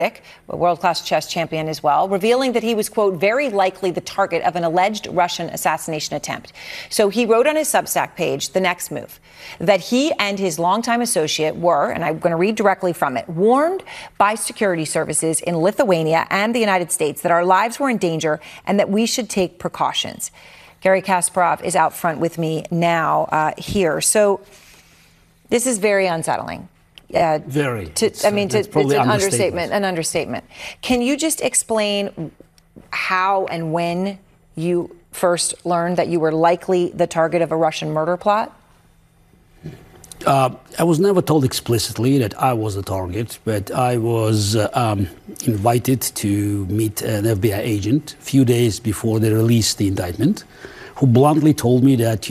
a world-class chess champion as well, revealing that he was, quote, very likely the target of an alleged Russian assassination attempt. So he wrote on his Substack page the next move, that he and his longtime associate were, and I'm going to read directly from it, warned by security services in Lithuania and the United States that our lives were in danger and that we should take precautions. Garry Kasparov is out front with me now here. So this is very unsettling. Very. It's an understatement. Can you just explain how and when you first learned that you were likely the target of a Russian murder plot? I was never told explicitly that I was the target, but I was invited to meet an FBI agent a few days before they released the indictment, who bluntly told me that,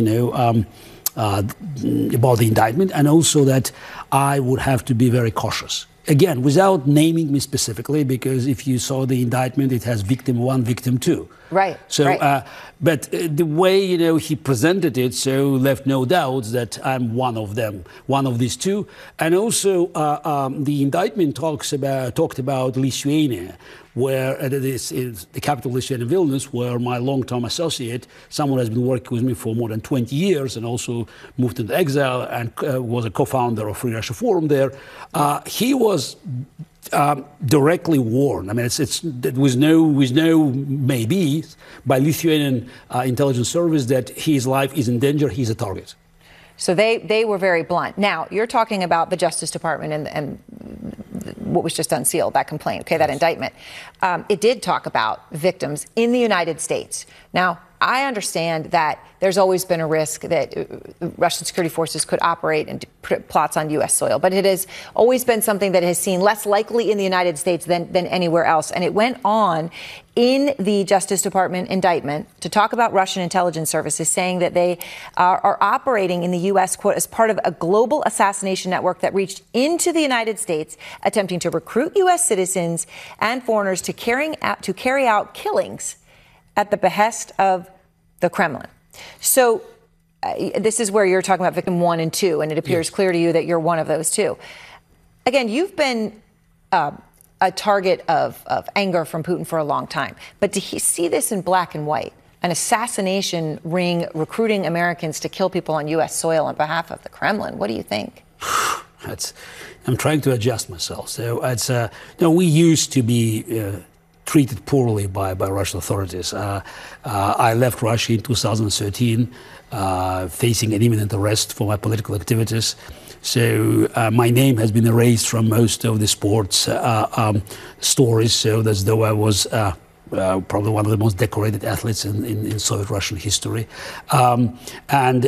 about the indictment, and also that I would have to be very cautious. Again, without naming me specifically, because if you saw the indictment, it has victim 1, victim 2. Right. So, right. But the way he presented it, so left no doubts that I'm one of them, one of these two. And also, the indictment talked about Lithuania, where the capital Lithuania, Vilnius, where my long-term associate, someone who has been working with me for more than 20 years, and also moved into exile and was a co-founder of Free Russia Forum there. He was directly warned. I mean, it was no maybe by Lithuanian intelligence service that his life is in danger. He's a target. So they were very blunt. Now you're talking about the Justice Department and what was just unsealed, that complaint, okay, that indictment. It did talk about victims in the United States. Now, I understand that there's always been a risk that Russian security forces could operate and put plots on U.S. soil, but it has always been something that has seemed less likely in the United States than anywhere else. And it went on in the Justice Department indictment to talk about Russian intelligence services, saying that they are operating in the U.S., quote, as part of a global assassination network that reached into the United States, attempting to recruit U.S. citizens and foreigners to carry out killings at the behest of the Kremlin. So this is where you're talking about victim 1 and 2, and it appears clear to you that you're one of those two. Again, you've been a target of anger from Putin for a long time, but to see this in black and white, an assassination ring recruiting Americans to kill people on U.S. soil on behalf of the Kremlin, what do you think? I'm trying to adjust myself. So we used to be treated poorly by Russian authorities. I left Russia in 2013, facing an imminent arrest for my political activities. So my name has been erased from most of the sports stories, so as though I was probably one of the most decorated athletes in Soviet Russian history, and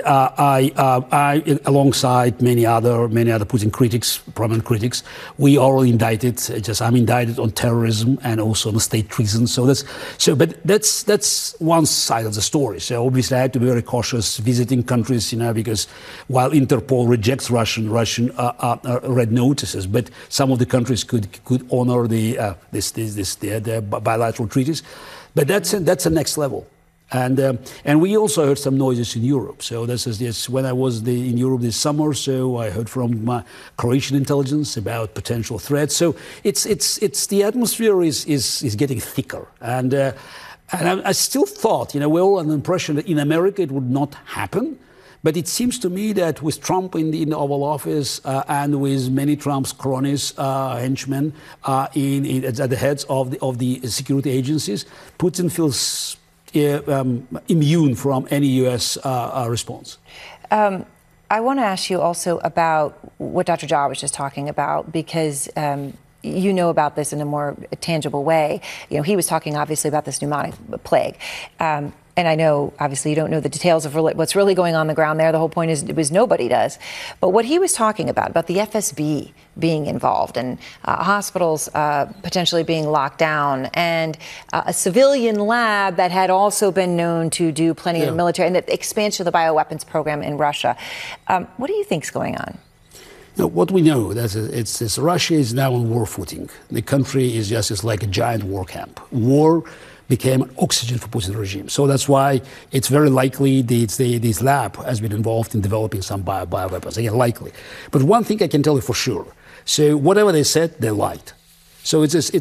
I, alongside many other Putin critics, prominent critics, we are all indicted. I'm indicted on terrorism and also on state treason. But that's one side of the story. So obviously, I had to be very cautious visiting countries, because while Interpol rejects Russian red notices, but some of the countries could honor the bilateral treaties. But that's the next level, and we also heard some noises in Europe. So this is when I was in Europe this summer. So I heard from Croatian intelligence about potential threats. So it's the atmosphere is getting thicker, and I still thought, we all had an impression that in America it would not happen. But it seems to me that with Trump in the Oval Office and with many Trump's cronies, henchmen, at the heads of the security agencies, Putin feels immune from any U.S. response. I want to ask you also about what Dr. Jha was just talking about, because you know about this in a more tangible way. He was talking obviously about this pneumonic plague. And I know, obviously, you don't know the details of what's really going on the ground there. The whole point is nobody does. But what he was talking about the FSB being involved and hospitals potentially being locked down and a civilian lab that had also been known to do plenty of military and the expansion of the bioweapons program in Russia. What do you think's going on? What we know is Russia is now on war footing. The country is just like a giant war camp. War became oxygen for Putin regime. So that's why it's very likely this lab has been involved in developing some bioweapons. Again, likely. But one thing I can tell you for sure. So whatever they said, they lied. So it's